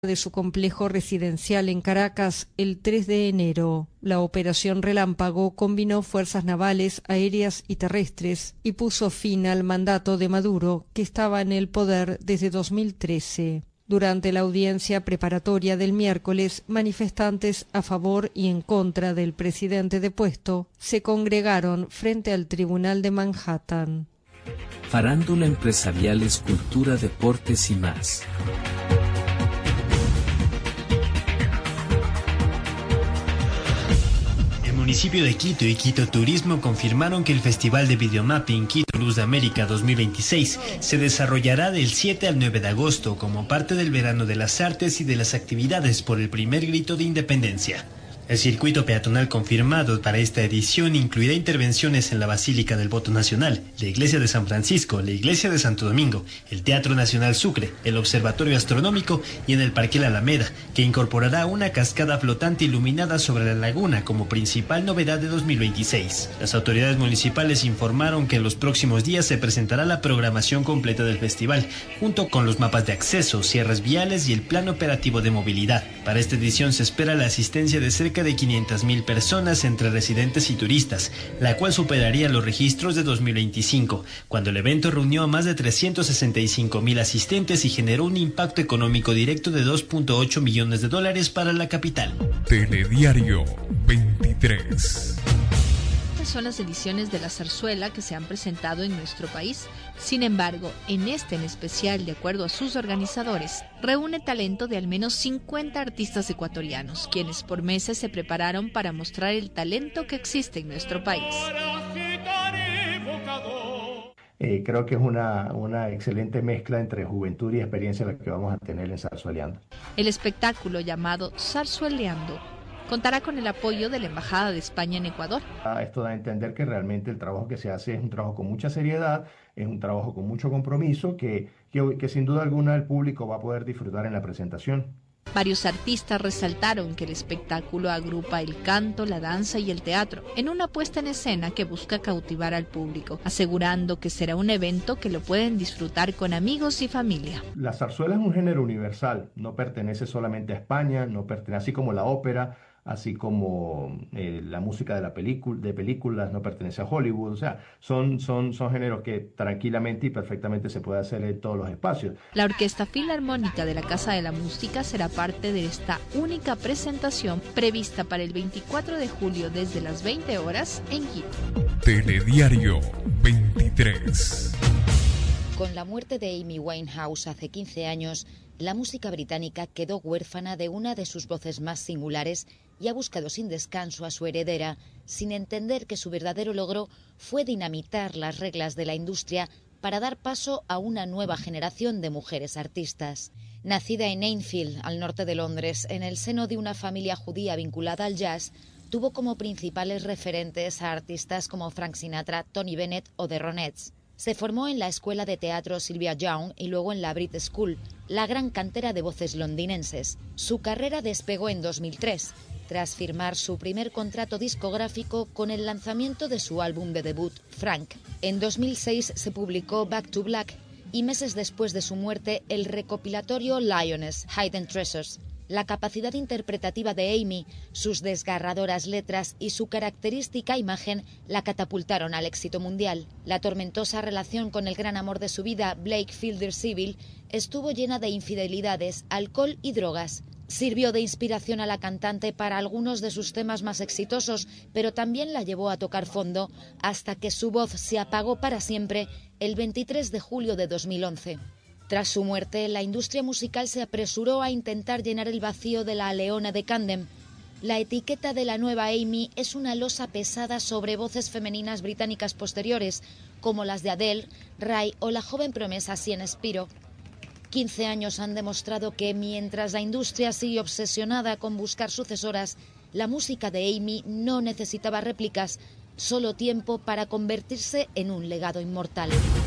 de su complejo residencial en Caracas el 3 de enero. La operación Relámpago combinó fuerzas navales, aéreas y terrestres y puso fin al mandato de Maduro, que estaba en el poder desde 2013. Durante la audiencia preparatoria del miércoles, manifestantes a favor y en contra del presidente depuesto se congregaron frente al Tribunal de Manhattan. Farándula, empresariales, cultura, deportes y más. El municipio de Quito y Quito Turismo confirmaron que el Festival de Videomapping Quito Luz de América 2026 se desarrollará del 7 al 9 de agosto como parte del verano de las artes y de las actividades por el primer grito de independencia. El circuito peatonal confirmado para esta edición incluirá intervenciones en la Basílica del Voto Nacional, la Iglesia de San Francisco, la Iglesia de Santo Domingo, el Teatro Nacional Sucre, el Observatorio Astronómico y en el Parque La Alameda, que incorporará una cascada flotante iluminada sobre la laguna como principal novedad de 2026. Las autoridades municipales informaron que en los próximos días se presentará la programación completa del festival, junto con los mapas de acceso, cierres viales y el plan operativo de movilidad. Para esta edición se espera la asistencia de cerca de 500,000 personas entre residentes y turistas, la cual superaría los registros de 2025, cuando el evento reunió a más de 365,000 asistentes y generó un impacto económico directo de $2.8 millones para la capital. Telediario 23. Son las ediciones de la zarzuela que se han presentado en nuestro país. Sin embargo, en especial, de acuerdo a sus organizadores, reúne talento de al menos 50 artistas ecuatorianos, quienes por meses se prepararon para mostrar el talento que existe en nuestro país. Creo que es una excelente mezcla entre juventud y experiencia la que vamos a tener en Zarzueleando. El espectáculo llamado Zarzueleando contará con el apoyo de la Embajada de España en Ecuador. Esto da a entender que realmente el trabajo que se hace es un trabajo con mucha seriedad, es un trabajo con mucho compromiso, que sin duda alguna el público va a poder disfrutar en la presentación. Varios artistas resaltaron que el espectáculo agrupa el canto, la danza y el teatro en una puesta en escena que busca cautivar al público, asegurando que será un evento que lo pueden disfrutar con amigos y familia. La zarzuela es un género universal, no pertenece solamente a España, así como la ópera, así como la música de películas no pertenece a Hollywood, o sea, son géneros que tranquilamente y perfectamente se puede hacer en todos los espacios. La Orquesta Filarmónica de la Casa de la Música será parte de esta única presentación prevista para el 24 de julio desde las 20 horas en Quito. Telediario 23. Con la muerte de Amy Winehouse hace 15 años, la música británica quedó huérfana de una de sus voces más singulares y ha buscado sin descanso a su heredera, sin entender que su verdadero logro fue dinamitar las reglas de la industria para dar paso a una nueva generación de mujeres artistas. Nacida en Enfield, al norte de Londres, en el seno de una familia judía vinculada al jazz, tuvo como principales referentes a artistas como Frank Sinatra, Tony Bennett o The Ronettes. Se formó en la escuela de teatro Sylvia Young y luego en la Brit School, la gran cantera de voces londinenses. Su carrera despegó en 2003, tras firmar su primer contrato discográfico con el lanzamiento de su álbum de debut, Frank. En 2006 se publicó Back to Black y meses después de su muerte el recopilatorio Lioness, Hidden Treasures. La capacidad interpretativa de Amy, sus desgarradoras letras y su característica imagen la catapultaron al éxito mundial. La tormentosa relación con el gran amor de su vida, Blake Fielder Civil, estuvo llena de infidelidades, alcohol y drogas. Sirvió de inspiración a la cantante para algunos de sus temas más exitosos, pero también la llevó a tocar fondo hasta que su voz se apagó para siempre el 23 de julio de 2011. Tras su muerte, la industria musical se apresuró a intentar llenar el vacío de la Leona de Camden. La etiqueta de la nueva Amy es una losa pesada sobre voces femeninas británicas posteriores, como las de Adele, Rai o la joven promesa Sian Spiro. 15 años han demostrado que mientras la industria sigue obsesionada con buscar sucesoras, la música de Amy no necesitaba réplicas, solo tiempo para convertirse en un legado inmortal.